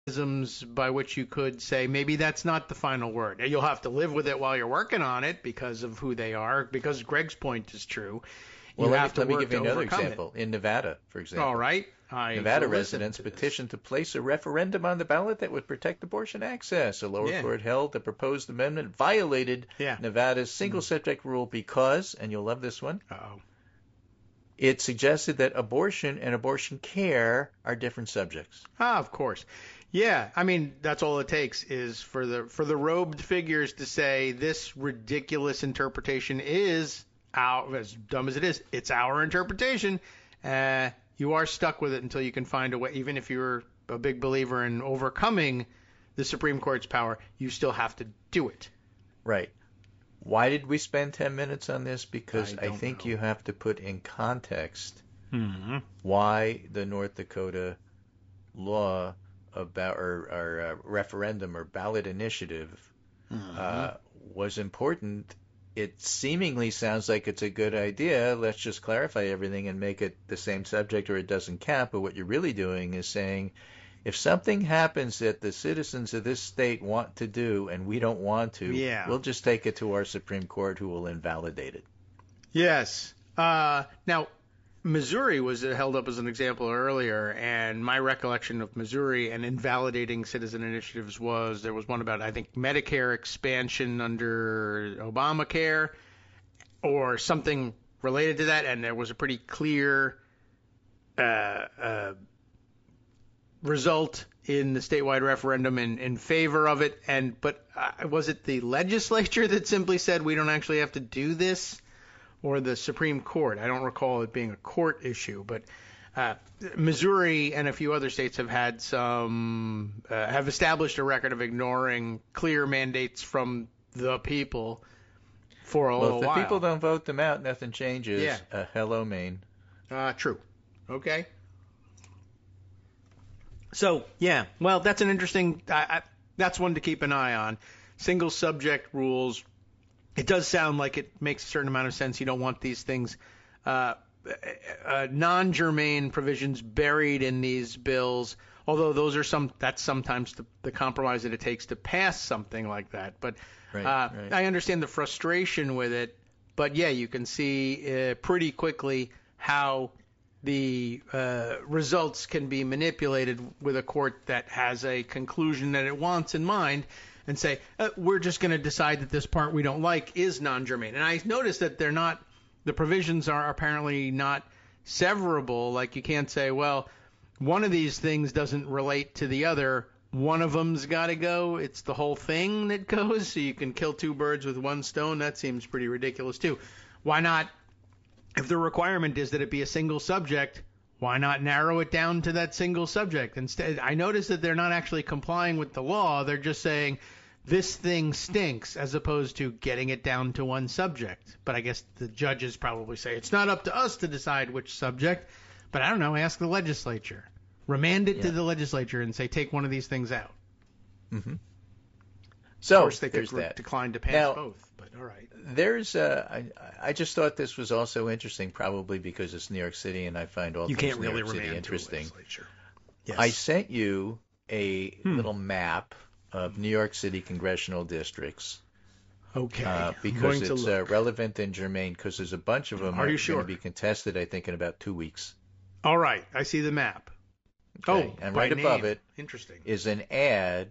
isms by which you could say maybe that's not the final word. You'll have to live with it while you're working on it because of who they are, because Greg's point is true. Well, You have to let me work give you to another overcome example. In Nevada, for it. example. All right. Nevada residents petitioned to place a referendum on the ballot that would protect abortion access. A lower court held the proposed amendment violated Nevada's single subject rule because, and you'll love this one, it suggested that abortion and abortion care are different subjects. Of course. Yeah, I mean, that's all it takes is for the robed figures to say this ridiculous interpretation is as dumb as it is, it's our interpretation. You are stuck with it until you can find a way. Even if you're a big believer in overcoming the Supreme Court's power, you still have to do it. Right. Why did we spend 10 minutes on this? Because I think know. you have to put in context why the North Dakota law about or referendum or ballot initiative was important. It seemingly sounds like it's a good idea. Let's just clarify everything and make it the same subject or it doesn't count. But what you're really doing is saying if something happens that the citizens of this state want to do and we don't want to, we'll just take it to our Supreme Court who will invalidate it. Yes. Now, Missouri was held up as an example earlier, and my recollection of Missouri and invalidating citizen initiatives was there was one about, I think, Medicare expansion under Obamacare or something related to that, and there was a pretty clear result in the statewide referendum in favor of it. But was it the legislature that simply said we don't actually have to do this? Or the Supreme Court? I don't recall it being a court issue, but Missouri and a few other states have had have established a record of ignoring clear mandates from the people for a little while. Well, if the people don't vote them out, nothing changes. Yeah. Hello, Maine. True. Okay. So, yeah, well, that's an interesting, that's one to keep an eye on. Single subject rules. It does sound like it makes a certain amount of sense. You don't want these things, non-germane provisions buried in these bills, although that's sometimes the compromise that it takes to pass something like that. But I understand the frustration with it. But, yeah, you can see pretty quickly how the results can be manipulated with a court that has a conclusion that it wants in mind and say, we're just going to decide that this part we don't like is non-germane. And I noticed that the provisions are apparently not severable. Like you can't say, well, one of these things doesn't relate to the other. One of them's got to go. It's the whole thing that goes. So you can kill two birds with one stone. That seems pretty ridiculous too. Why not, if the requirement is that it be a single subject, why not narrow it down to that single subject? Instead, I noticed that they're not actually complying with the law. They're just saying this thing stinks as opposed to getting it down to one subject. But I guess the judges probably say it's not up to us to decide which subject. But I don't know. Ask the legislature. Remand it to the legislature and say take one of these things out. Mm-hmm. So of course, they could decline to pass both. But all right. I just thought this was also interesting, probably because it's New York City, and I find all things New York City interesting. Yes. I sent you a little map of New York City congressional districts. Okay. Because it's relevant and germane, because there's a bunch of them are you going to be contested, I think, in about 2 weeks. All right. I see the map. Okay. And right above it Interesting. is an ad